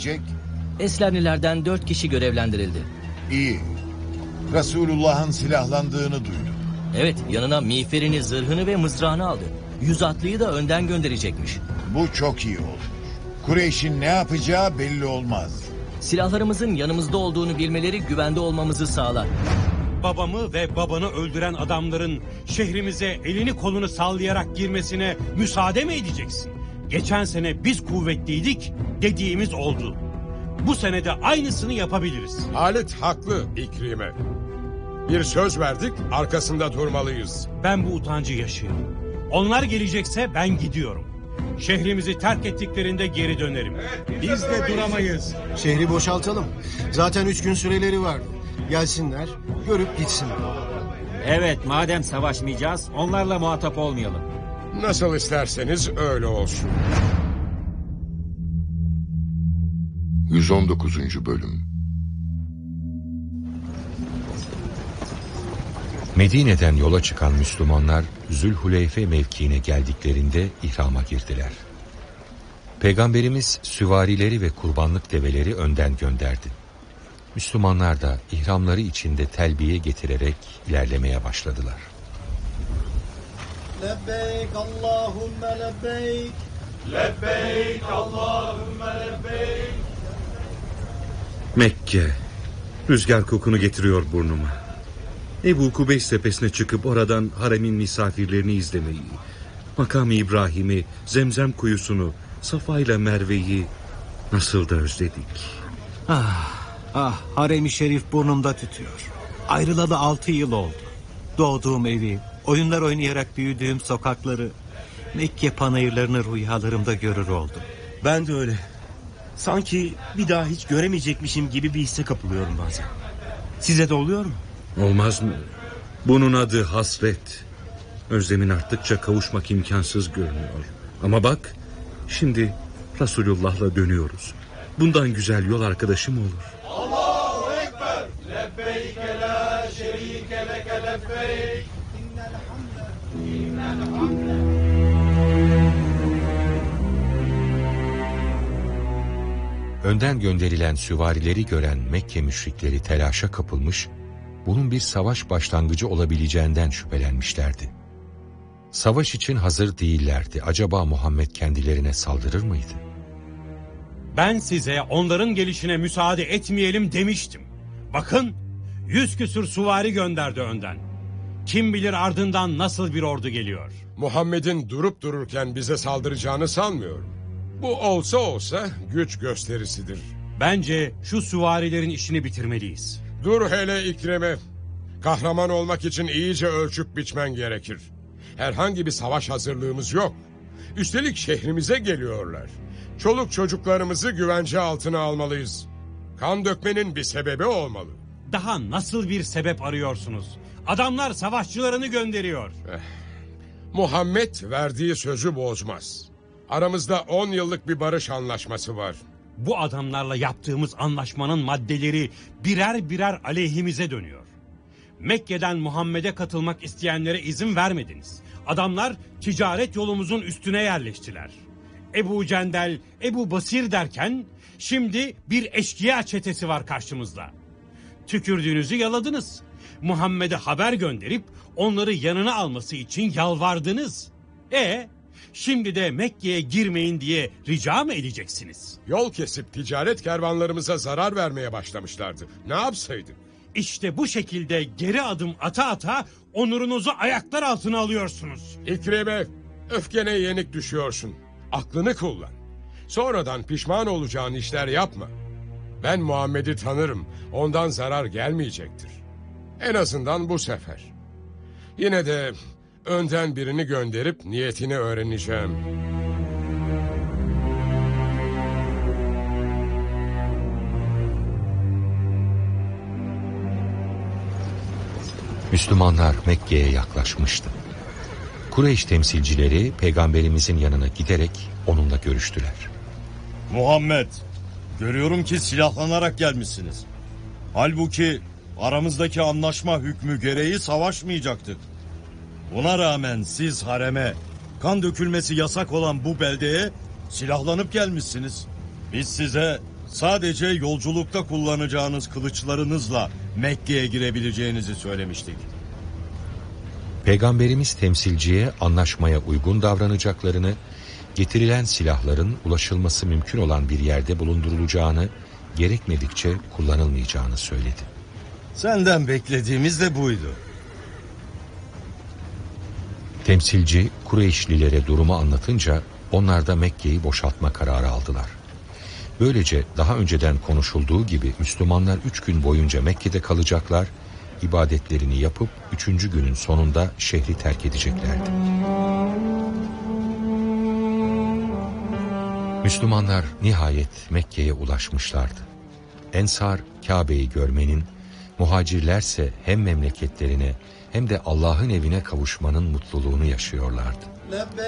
gelecek? Eslernilerden 4 kişi görevlendirildi. İyi. Resulullah'ın silahlandığını duydum. Evet, yanına miğferini, zırhını ve mızrağını aldı. 100 atlıyı da önden gönderecekmiş. Bu çok iyi olur. Kureyş'in ne yapacağı belli olmaz. Silahlarımızın yanımızda olduğunu bilmeleri güvende olmamızı sağlar. Babamı ve babanı öldüren adamların şehrimize elini kolunu sallayarak girmesine müsaade mi edeceksin? Geçen sene biz kuvvetliydik, dediğimiz oldu. Bu sene de aynısını yapabiliriz. Halit haklı İkrime. Bir söz verdik, arkasında durmalıyız. Ben bu utancı yaşıyorum. Onlar gelecekse ben gidiyorum. Şehrimizi terk ettiklerinde geri dönerim. Biz de duramayız. Şehri boşaltalım. Zaten 3 gün süreleri var. Gelsinler, görüp gitsinler. Evet, madem savaşmayacağız, onlarla muhatap olmayalım. Nasıl isterseniz öyle olsun. 119. Bölüm. Medine'den yola çıkan Müslümanlar Zülhuleyfe mevkiine geldiklerinde ihrama girdiler. Peygamberimiz süvarileri ve kurbanlık develeri önden gönderdi. Müslümanlar da ihramları içinde telbiye getirerek ilerlemeye başladılar. Lebbeyk Allahümme lebbeyk. Lebbeyk Allahümme lebbeyk. Mekke, rüzgar kokunu getiriyor burnuma. Ebu Kubeys tepesine çıkıp oradan haremin misafirlerini izlemeyi, Makam-ı İbrahim'i, Zemzem kuyusunu, Safa ile Merve'yi nasıl da özledik. Harem-i Şerif burnumda tütüyor. Ayrılalı 6 yıl oldu. Doğduğum evi, oyunlar oynayarak büyüdüğüm sokakları, Mekke panayırlarını rüyalarımda görür oldum. Ben de öyle. Sanki bir daha hiç göremeyecekmişim gibi bir hisse kapılıyorum bazen. Size de oluyor mu? Olmaz mı? Bunun adı hasret. Özlemin arttıkça kavuşmak imkansız görünüyor. Ama bak, şimdi Resulullah'la dönüyoruz. Bundan güzel yol arkadaşı mı olur? Allahu Ekber. Lebbeyke la şerike leke lebbeyk. İnnel hamde. Önden gönderilen süvarileri gören Mekke müşrikleri telaşa kapılmış, bunun bir savaş başlangıcı olabileceğinden şüphelenmişlerdi. Savaş için hazır değillerdi. Acaba Muhammed kendilerine saldırır mıydı? Ben size onların gelişine müsaade etmeyelim demiştim. Bakın, 100 küsur süvari gönderdi önden. Kim bilir ardından nasıl bir ordu geliyor. Muhammed'in durup dururken bize saldıracağını sanmıyorum. Bu olsa olsa güç gösterisidir. Bence şu süvarilerin işini bitirmeliyiz. Dur hele İkrime. Kahraman olmak için iyice ölçüp biçmen gerekir. Herhangi bir savaş hazırlığımız yok. Üstelik şehrimize geliyorlar. Çoluk çocuklarımızı güvence altına almalıyız. Kan dökmenin bir sebebi olmalı. Daha nasıl bir sebep arıyorsunuz? Adamlar savaşçılarını gönderiyor. Muhammed verdiği sözü bozmaz. Aramızda 10 yıllık bir barış anlaşması var. Bu adamlarla yaptığımız anlaşmanın maddeleri birer birer aleyhimize dönüyor. Mekke'den Muhammed'e katılmak isteyenlere izin vermediniz. Adamlar ticaret yolumuzun üstüne yerleştiler. Ebu Cendel, Ebu Basir derken şimdi bir eşkıya çetesi var karşımızda. Tükürdüğünüzü yaladınız. Muhammed'e haber gönderip onları yanına alması için yalvardınız. Şimdi de Mekke'ye girmeyin diye rica mı edeceksiniz? Yol kesip ticaret kervanlarımıza zarar vermeye başlamışlardı. Ne yapsaydık? İşte bu şekilde geri adım ata ata onurunuzu ayaklar altına alıyorsunuz. İkrime, öfkene yenik düşüyorsun. Aklını kullan. Sonradan pişman olacağın işler yapma. Ben Muhammed'i tanırım. Ondan zarar gelmeyecektir. En azından bu sefer. Yine de önden birini gönderip niyetini öğreneceğim. Müslümanlar Mekke'ye yaklaşmıştı. Kureyş temsilcileri peygamberimizin yanına giderek onunla görüştüler. Muhammed, görüyorum ki silahlanarak gelmişsiniz. Halbuki aramızdaki anlaşma hükmü gereği savaşmayacaktık. Buna rağmen siz hareme, kan dökülmesi yasak olan bu beldeye silahlanıp gelmişsiniz. Biz size sadece yolculukta kullanacağınız kılıçlarınızla Mekke'ye girebileceğinizi söylemiştik. Peygamberimiz temsilciye anlaşmaya uygun davranacaklarını, getirilen silahların ulaşılması mümkün olan bir yerde bulundurulacağını, gerekmedikçe kullanılmayacağını söyledi. Senden beklediğimiz de buydu. Temsilci Kureyşlilere durumu anlatınca onlar da Mekke'yi boşaltma kararı aldılar. Böylece daha önceden konuşulduğu gibi Müslümanlar 3 gün boyunca Mekke'de kalacaklar, ibadetlerini yapıp 3. günün sonunda şehri terk edeceklerdi. Müslümanlar nihayet Mekke'ye ulaşmışlardı. Ensar Kabe'yi görmenin, muhacirlerse hem memleketlerine hem de Allah'ın evine kavuşmanın mutluluğunu yaşıyorlardı.